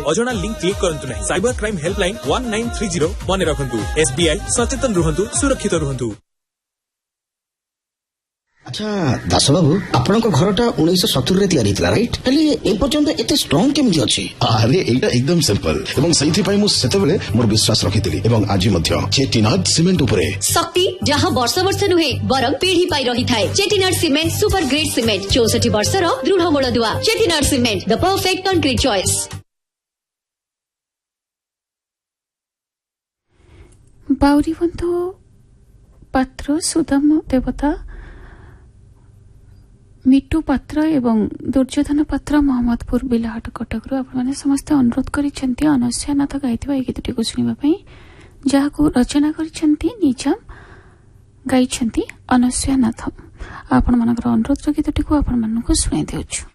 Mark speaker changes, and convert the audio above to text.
Speaker 1: अजଣା link click करंतु नहीं। Cyber crime helpline 1930 मने रखंतु। SBI सचेतन रुहंतु, सुरक्षित रुहंतु।
Speaker 2: अच्छा दास बाबू आपण घरटा 1970 रे तैयारी राइट हेले ए पर्यंत एते स्ट्रांग केमती अछि?
Speaker 3: अरे एटा एकदम सिंपल एवं सही पई मु सेतेबेले मोर विश्वास रखितली एवं आज मध्य चेटीनाड सीमेंट उपरे
Speaker 4: शक्ति जहां वर्ष वर्ष नुहे बरम पीढ़ी पाई रही थाए। Chettinad cement super grade cement 64 वर्षर दृढ़ मूलदुआ। Chettinad cement the perfect concrete choice.
Speaker 5: Bauri बंधु पात्र सुदाम देवता मिट्टू पात्र एवं दुर्योधन पात्र मोहम्मदपुर बिलाहाट कटक आपने समस्त अनुरोध करिसेंती अनस्या नाथ गाइथिबा ए गीतटी को सुनिबा पई जाहाकू रचना करिसेंती निजाम गाइछंती अनस्या नाथ। आपण मानकर अनुरोध गीतटी को आपण मानकू सुनाई देउछु।